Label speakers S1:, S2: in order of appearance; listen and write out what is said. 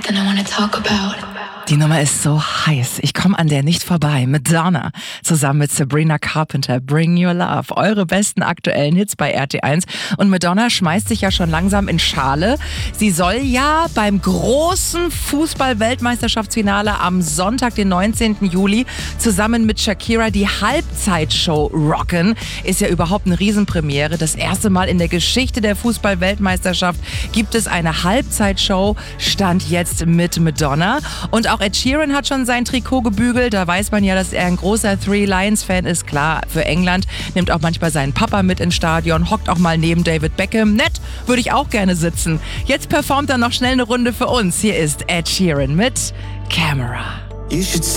S1: something I want to talk about.
S2: Die Nummer ist so heiß. Ich komme an der nicht vorbei. Madonna zusammen mit Sabrina Carpenter. Bring Your Love. Eure besten aktuellen Hits bei RT1. Und Madonna schmeißt sich ja schon langsam in Schale. Sie soll ja beim großen Fußball-Weltmeisterschaftsfinale am Sonntag, den 19. Juli, zusammen mit Shakira die Halbzeitshow rocken. Ist ja überhaupt eine Riesenpremiere. Das erste Mal in der Geschichte der Fußball-Weltmeisterschaft gibt es eine Halbzeitshow. Stand jetzt mit Madonna. Und auch Ed Sheeran hat schon sein Trikot gebügelt. Da weiß man ja, dass er ein großer Three Lions-Fan ist. Klar, für England. Nimmt auch manchmal seinen Papa mit ins Stadion. Hockt auch mal neben David Beckham. Nett, würde ich auch gerne sitzen. Jetzt performt er noch schnell eine Runde für uns. Hier ist Ed Sheeran mit Camera.
S3: You should